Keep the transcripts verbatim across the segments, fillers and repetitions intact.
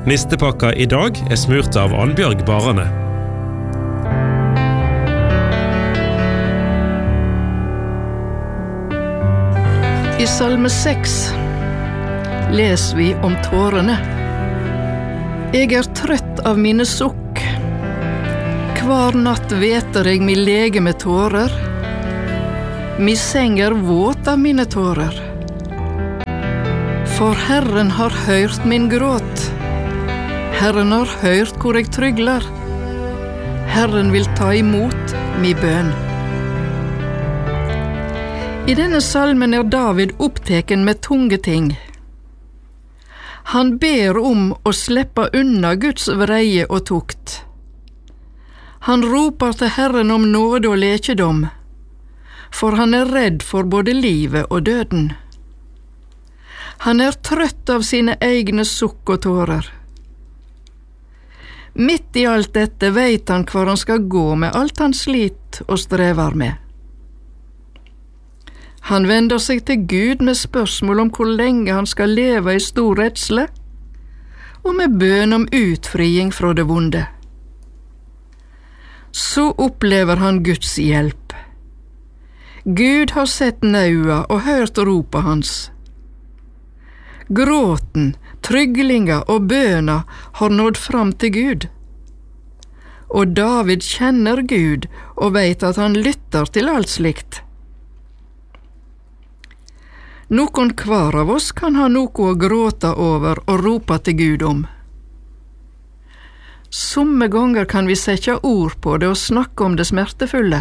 Nistepakka I dag er smurt av Annbjørg Barane. I Salme seks leser vi om tårene. Jeg er trøtt av mine sukk. Hver natt veter jeg min lege med tårer. Min seng er våt av mine tårer. For Herren har hørt min gråt. Herren har hørt hvor jeg trygler. Herren vil ta imot min bønn. I denne salmen er David oppteken med tunge ting. Han ber om å slippe unna Guds vreie og tukt. Han roper til Herren om nåde og lekedom, for han er redd for både livet og døden. Han er trøtt av sine egne sukk og tårer. Midt I alt dette vet han hvor han skal gå med alt han slit og strever med. Han vender seg til Gud med spørsmål om hvor lenge han skal leve I stor redsle, og med bønn om utfriing fra det vonde. Så opplever han Guds hjelp. Gud har sett naua og hørt ropet hans. Gråten, tryglinga og bøna har nådd fram til Gud. Og David kjenner Gud og vet at han lytter til alt slikt. Noen hver av oss kan ha noe å gråte over og rope til Gud om. Somme ganger kan vi sette ord på det og snakke om det smertefulle.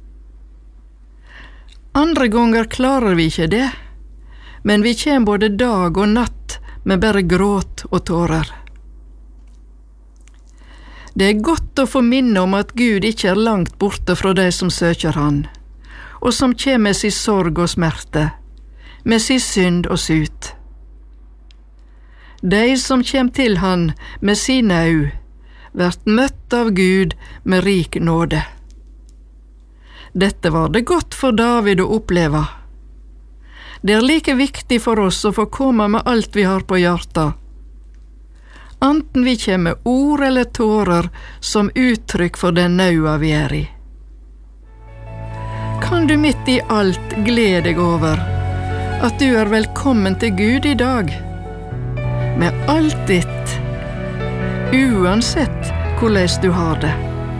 Andre ganger klarer vi ikke det, men vi kjem både dag og natt med bare gråt og tårer. Det er godt å få minne om at Gud ikke er langt borte fra de som søker han, og som kjem med sin sorg og smerte, med sin synd og sut. De som kjem til han med sin au, vert møtt av Gud med rik nåde. Dette var det godt for David å oppleve. Det er like viktig for oss å få komme med alt vi har på hjertet. Anten vi kommer med ord eller tårer som uttrykk for den naua vi er I. Kan du midt I alt glede deg over at du er velkommen til Gud I dag, med alt ditt, uansett hvordan du har det.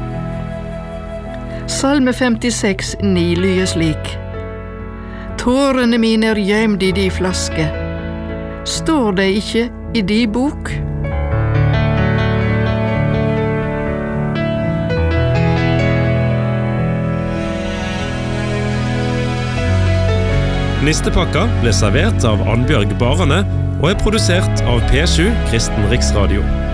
Salme femtiseks ni lyder slik: Tårene mine er gjemt I di flaske. Står det ikke I di bok? Nistepakka ble servert av Annbjørg Barane og er produsert av P sju Kristen Riksradio.